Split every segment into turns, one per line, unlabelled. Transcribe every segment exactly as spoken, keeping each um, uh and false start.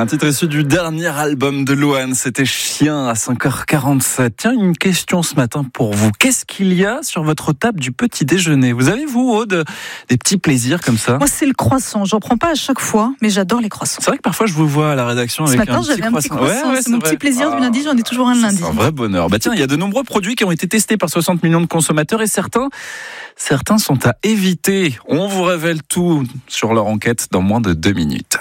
Un titre issu du dernier album de Louane, c'était Chien à cinq heures quarante-sept. Tiens, une question ce matin pour vous. Qu'est-ce qu'il y a sur votre table du petit déjeuner? Vous avez, vous, Aude, des petits plaisirs comme ça?
Moi, c'est le croissant. J'en prends pas à chaque fois, mais j'adore les croissants.
C'est vrai que parfois je vous vois à la rédaction
ce
avec
matin,
un petit
j'avais un petit
croissant.
croissant.
Ouais, ouais,
c'est mon
vrai.
petit plaisir
Ah,
du lundi. J'en ai toujours un le lundi.
C'est un vrai bonheur. Bah tiens, il y a de nombreux produits qui ont été testés par soixante millions de consommateurs et certains, certains sont à éviter. On vous révèle tout sur leur enquête dans moins de deux minutes.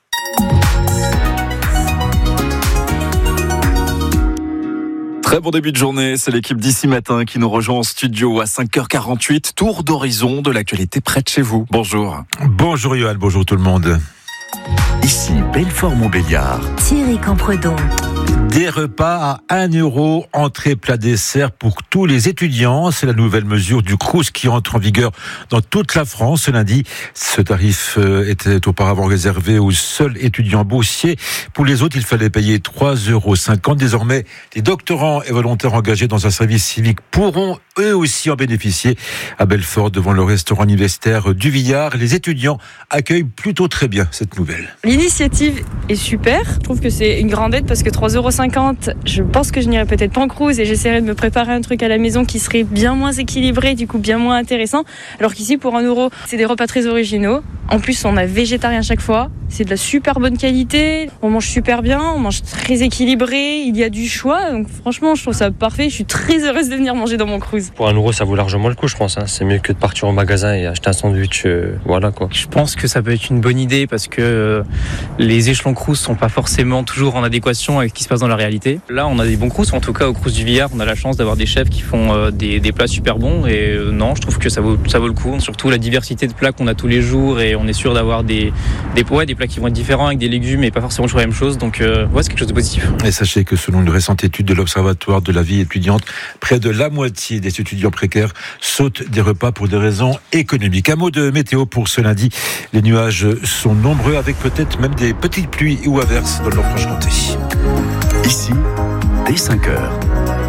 Très bon début de journée, c'est l'équipe d'Ici Matin qui nous rejoint en studio à cinq heures quarante-huit. Tour d'horizon de l'actualité près de chez vous. Bonjour.
Bonjour Yoann, bonjour tout le monde.
Ici Belfort-Montbéliard.
Thierry Campredon.
Des repas à un euro, entrée, plat, dessert pour tous les étudiants. C'est la nouvelle mesure du Crous qui entre en vigueur dans toute la France ce lundi. Ce tarif était auparavant réservé aux seuls étudiants boursiers. Pour les autres, il fallait payer trois euros cinquante. Désormais, les doctorants et volontaires engagés dans un service civique pourront eux aussi en bénéficier. À Belfort, devant le restaurant universitaire du Villard, les étudiants accueillent plutôt très bien cette nouvelle.
L'initiative est super. Je trouve que c'est une grande aide parce que trois euros cinquante, je pense que je n'irai peut-être pas en cruise et j'essaierai de me préparer un truc à la maison qui serait bien moins équilibré, du coup bien moins intéressant. Alors qu'ici, pour un euro, c'est des repas très originaux. En plus, on a végétarien chaque fois. C'est de la super bonne qualité. On mange super bien, on mange très équilibré. Il y a du choix. Donc franchement, je trouve ça parfait. Je suis très heureuse de venir manger dans mon cruise.
Pour un euro, ça vaut largement le coup, je pense. Hein. C'est mieux que de partir au magasin et acheter un sandwich. Euh, voilà quoi.
Je pense que ça peut être une bonne idée parce que euh, les échelons crous sont pas forcément toujours en adéquation avec ce qui se passe dans la réalité. Là, on a des bons crous. En tout cas, au crous du Villard, on a la chance d'avoir des chefs qui font euh, des, des plats super bons. Et euh, non, je trouve que ça vaut, ça vaut le coup. Surtout la diversité de plats qu'on a tous les jours et on est sûr d'avoir des, des, ouais, des plats qui vont être différents avec des légumes et pas forcément toujours la même chose. Donc, euh, ouais, c'est quelque chose de positif.
Et sachez que selon une récente étude de l'Observatoire de la vie étudiante, près de la moitié des étudiants précaires sautent des repas pour des raisons économiques. Un mot de météo pour ce lundi. Les nuages sont nombreux avec peut-être même des petites pluies ou averses dans le Nord-Franche-Comté.
Ici, dès cinq heures.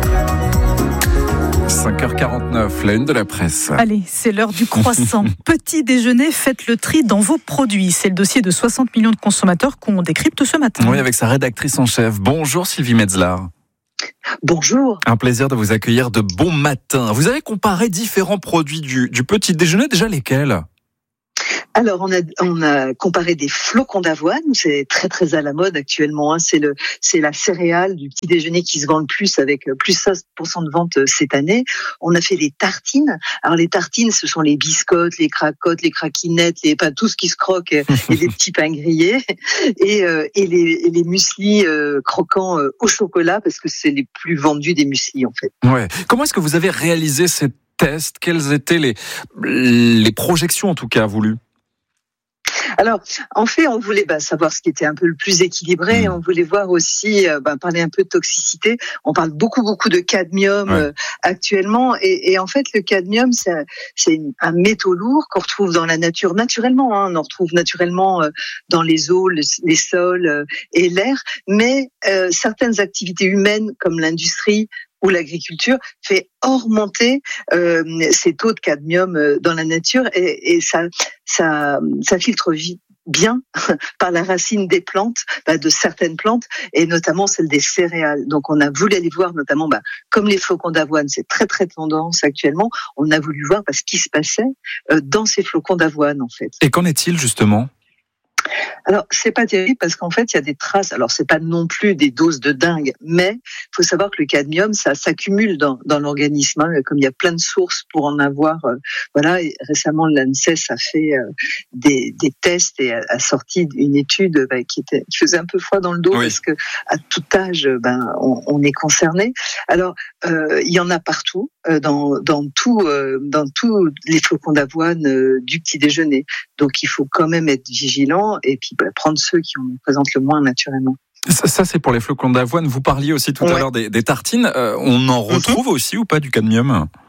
cinq heures quarante-neuf, la une de la presse.
Allez, c'est l'heure du croissant. Petit déjeuner, faites le tri dans vos produits. C'est le dossier de soixante millions de consommateurs qu'on décrypte ce matin.
Oui, avec sa rédactrice en chef. Bonjour Sylvie Metzlar.
Bonjour.
Un plaisir de vous accueillir de bon matin. Vous avez comparé différents produits du, du petit déjeuner, déjà lesquels ?
Alors, on a, on a comparé des flocons d'avoine, c'est très très à la mode actuellement, hein. c'est, le, c'est la céréale du petit déjeuner qui se vend le plus avec plus seize pour cent de vente cette année. On a fait des tartines. Alors les tartines, ce sont les biscottes, les cracottes, les craquinettes, les, enfin, tout ce qui se croque et des petits pains grillés. Et, euh, et, les, et les mueslis euh, croquants euh, au chocolat parce que c'est les plus vendus des mueslis en fait.
Ouais. Comment est-ce que vous avez réalisé ces tests? Quelles étaient les, les projections en tout cas voulues?
Alors, en fait, on voulait bah, savoir ce qui était un peu le plus équilibré. Mmh. On voulait voir aussi, euh, bah, parler un peu de toxicité. On parle beaucoup, beaucoup de cadmium ouais. euh, actuellement. Et, et en fait, le cadmium, c'est, c'est un métaux lourd qu'on retrouve dans la nature naturellement. Hein. On en retrouve naturellement euh, dans les eaux, le, les sols euh, et l'air. Mais euh, certaines activités humaines, comme l'industrie, ou l'agriculture fait augmenter euh, ces taux de cadmium euh, dans la nature et, et ça, ça, ça filtre vite. bien par la racine des plantes, bah, de certaines plantes, et notamment celle des céréales. Donc on a voulu aller voir, notamment, bah, comme les flocons d'avoine, c'est très très tendance actuellement, on a voulu voir bah, ce qui se passait euh, dans ces flocons d'avoine en fait.
Et qu'en est-il justement ?
Alors, c'est pas terrible parce qu'en fait, il y a des traces. Alors, c'est pas non plus des doses de dingue, mais il faut savoir que le cadmium, ça s'accumule dans, dans l'organisme. Hein, comme il y a plein de sources pour en avoir. Euh, voilà. Et récemment, l'ANSES a fait euh, des, des tests et a, a sorti une étude bah, qui, était, qui faisait un peu froid dans le dos oui. parce que à tout âge, ben, on, on est concerné. Alors, euh, il y en a partout, euh, dans, dans tout, euh, dans tous les flocons d'avoine euh, du petit déjeuner. Donc, il faut quand même être vigilant et puis bah, prendre ceux qui en présentent le moins naturellement.
Ça, ça, c'est pour les flocons d'avoine. Vous parliez aussi tout ouais. à l'heure des, des tartines. Euh, on en retrouve mm-hmm. aussi ou pas du cadmium ?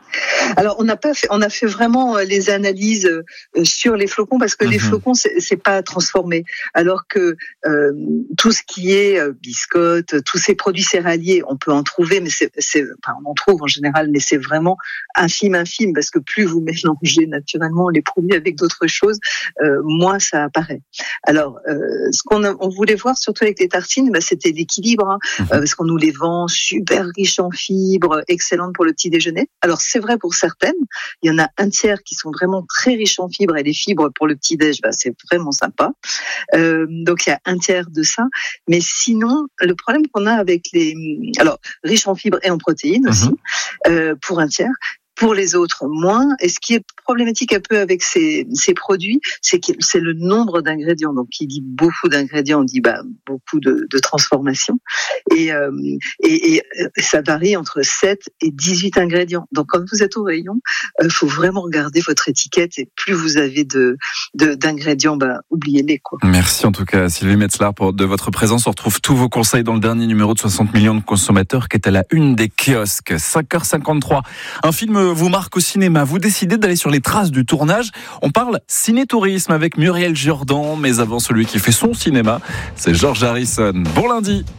Alors on n'a pas fait, on a fait vraiment les analyses euh, sur les flocons parce que mmh. les flocons c'est, c'est pas transformé, alors que euh, tout ce qui est euh, biscottes, tous ces produits céréaliers, on peut en trouver, mais c'est, c'est, enfin on en trouve en général, mais c'est vraiment infime, infime, parce que plus vous mélangez naturellement les produits avec d'autres choses, euh, moins ça apparaît. Alors euh, ce qu'on a, on voulait voir surtout avec les tartines, bah, c'était l'équilibre, hein, mmh. euh, parce qu'on nous les vend super riches en fibres, excellentes pour le petit déjeuner. Alors c'est vrai pour certaines, il y en a un tiers qui sont vraiment très riches en fibres, et les fibres pour le petit-déj, bah, c'est vraiment sympa. Euh, donc il y a un tiers de ça. Mais sinon, le problème qu'on a avec les... Alors, riches en fibres et en protéines aussi, mmh. euh, pour un tiers. Pour les autres, moins. Et ce qui est problématique un peu avec ces, ces produits, c'est que c'est le nombre d'ingrédients. Donc, qui dit beaucoup d'ingrédients, on dit bah, beaucoup de, de transformation. Et, euh, et, et ça varie entre sept et dix-huit ingrédients. Donc, quand vous êtes au rayon, il euh, faut vraiment regarder votre étiquette. Et plus vous avez de, de, d'ingrédients, bah, oubliez-les, quoi.
Merci en tout cas, Sylvie Metzler, pour de votre présence. On retrouve tous vos conseils dans le dernier numéro de soixante millions de consommateurs qui est à la une des kiosques. cinq heures cinquante-trois. Un film vous marque au cinéma, vous décidez d'aller sur les traces du tournage. On parle ciné-tourisme avec Muriel Jourdan, mais avant celui qui fait son cinéma, c'est George Harrison. Bon lundi.